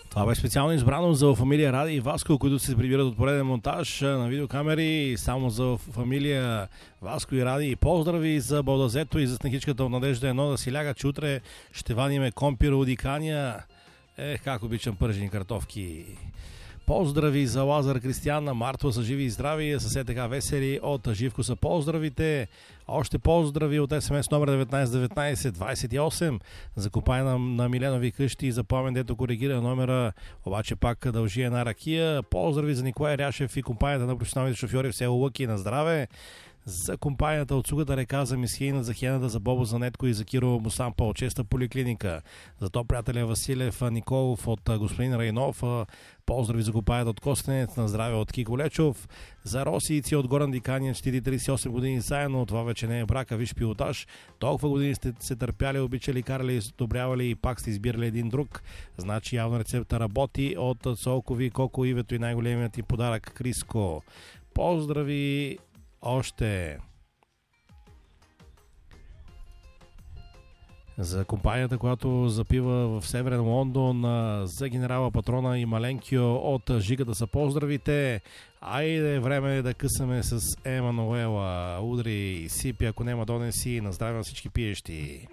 Това беше специално избрано за фамилия Ради и Васко, които се прибират от пореден монтаж на видеокамери. Само за фамилия Васко и Ради. Поздрави за Балдазето и за снехичката от Надежда 1 да си ляга, че утре ще вадиме компира от Икания. Как обичам пържени картофки. Поздрави за Лазар, Кристияна, Мартва са живи и здрави, са все така весели. От Живко са поздравите. Още поздрави от СМС номер 191928 за купая на Миленови къщи и за Пламен, дето коригира номера, обаче пак дължи една ракия. Поздрави за Николай Ряшев и компанията на професионалните шофьори в село Лъки на здраве. За компанията от Сугата река, за Мисхейна, за Хената, за Бобо, за Нетко и за Киро Мусампа от честа поликлиника. За то приятеля Василев Николов от господин Райнов. Поздрави за компанията от Костенец, на здраве от Кико Лечов. За Росийци от Горан Диканиен, 38 години заедно. Това вече не е брака, виж пилотаж. Толкова години сте се търпяли, обичали, карали, одобрявали и пак сте избирали един друг. Значи явно рецепта работи. От Солкови, Коко, Ивето и най-големият ти подарък Криско. Поздрави още за компанията, която запива в Северен Лондон, за генерала Патрона и Маленкио от Жигата са поздравите. Айде, време е да късаме с Емануела. Удри, сипи, ако няма донеси. На здраве на всички пиещи.